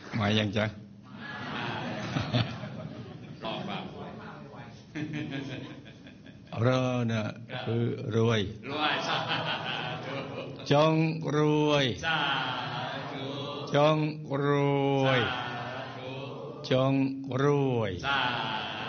มายังจ๊ะรอนะคือรวยจงรวยจงรวยจงรวย